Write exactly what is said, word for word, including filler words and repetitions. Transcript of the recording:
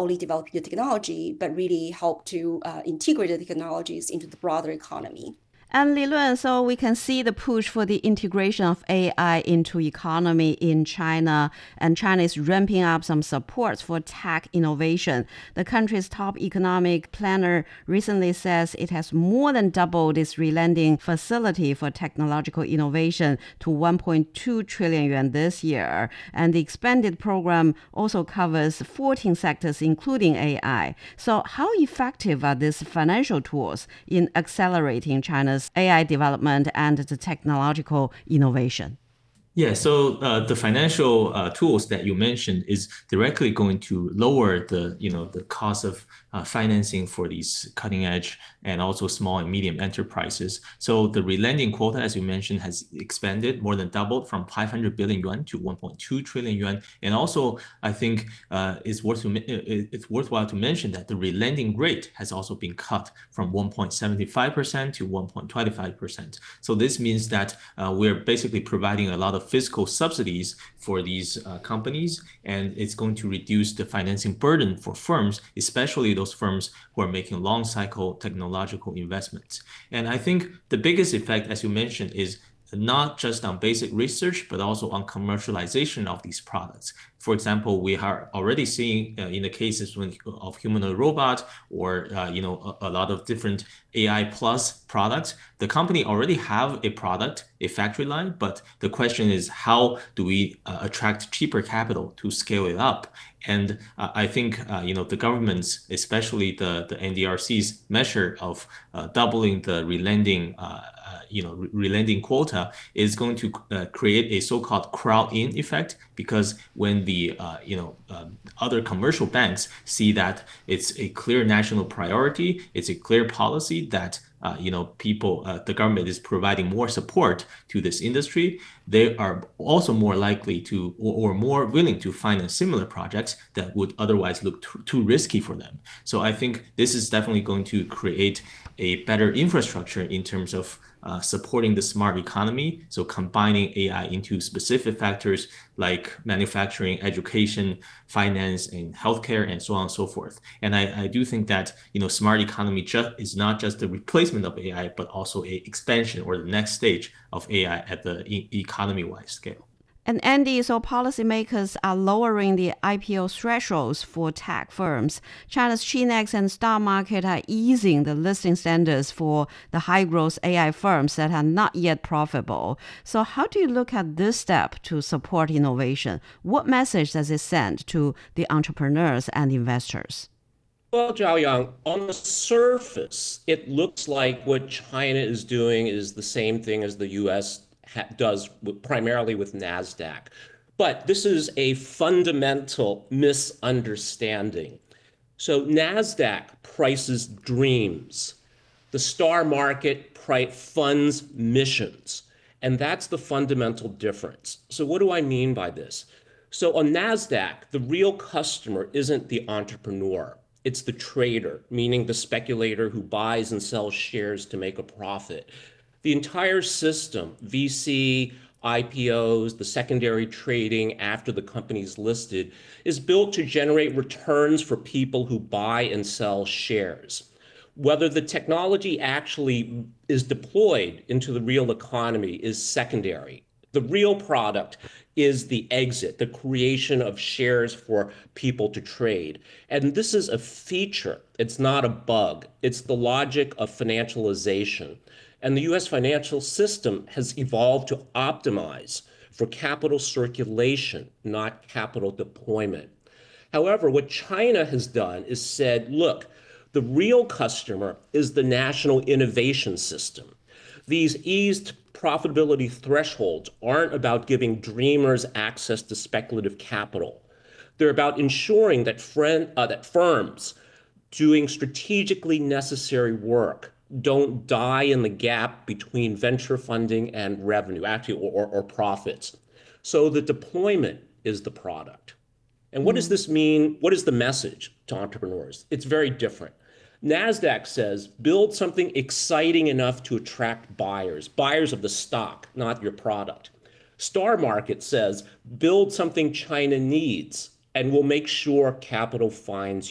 only developing the technology, but really help to uh, integrate the technologies into the broader economy. And Li Luan, so we can see the push for the integration of A I into economy in China, and China is ramping up some support for tech innovation. The country's top economic planner recently says it has more than doubled its relending facility for technological innovation to one point two trillion yuan this year. And the expanded program also covers fourteen sectors, including A I. So how effective are these financial tools in accelerating China's A I development and the technological innovation? Yeah, so uh, the financial uh, tools that you mentioned is directly going to lower the, you know, the cost of uh, financing for these cutting edge and also small and medium enterprises. So the relending quota, as you mentioned, has expanded, more than doubled from five hundred billion yuan to one point two trillion yuan. And also, I think uh, it's worth to, it's worthwhile to mention that the relending rate has also been cut from one point seven five percent to one point two five percent. So this means that uh, we're basically providing a lot of fiscal subsidies for these uh, companies, and it's going to reduce the financing burden for firms, especially those firms who are making long cycle technological investments. And I think the biggest effect, as you mentioned, is not just on basic research, but also on commercialization of these products. For example, we are already seeing uh, in the cases when, of humanoid robot or uh, you know a, a lot of different A I plus products, the company already have a product, a factory line, but the question is how do we uh, attract cheaper capital to scale it up? And uh, I think uh, you know the government's, especially the the N D R C's measure of uh, doubling the relending uh, uh, you know re- relending quota is going to uh, create a so-called crowd-in effect, because when the the uh, you know um, other commercial banks see that it's a clear national priority, it's a clear policy that uh, you know people, uh, the government is providing more support to this industry, they are also more likely to or, or more willing to finance similar projects that would otherwise look too, too risky for them. So I think this is definitely going to create a better infrastructure in terms of uh, supporting the smart economy. So combining A I into specific factors like manufacturing, education, finance, and healthcare, and so on and so forth. And I, I do think that you know smart economy just is not just the replacement of A I, but also a expansion or the next stage of A I at the e- economy-wide scale. And Andy, so policymakers are lowering the I P O thresholds for tech firms. China's Chinex and Star Market are easing the listing standards for the high-growth A I firms that are not yet profitable. So how do you look at this step to support innovation? What message does it send to the entrepreneurs and investors? Well, Zhao Yang, on the surface, it looks like what China is doing is the same thing as the U S does primarily with NASDAQ. But this is a fundamental misunderstanding. So NASDAQ prices dreams. The Star Market funds missions. And that's the fundamental difference. So what do I mean by this? So on NASDAQ, the real customer isn't the entrepreneur. It's the trader, meaning the speculator who buys and sells shares to make a profit. The entire system, V C, I P Os, the secondary trading after the company's listed, is built to generate returns for people who buy and sell shares. Whether the technology actually is deployed into the real economy is secondary. The real product is the exit, the creation of shares for people to trade. And this is a feature. It's not a bug. It's the logic of financialization. And the U S financial system has evolved to optimize for capital circulation, not capital deployment. However, what China has done is said, look, the real customer is the national innovation system. These eased profitability thresholds aren't about giving dreamers access to speculative capital. They're about ensuring that, friend, uh, that firms doing strategically necessary work don't die in the gap between venture funding and revenue, actually, or, or, or profits. So the deployment is the product. And what does this mean? What is the message to entrepreneurs? It's very different. NASDAQ says, build something exciting enough to attract buyers, buyers of the stock, not your product. Star Market says, build something China needs, and we'll make sure capital finds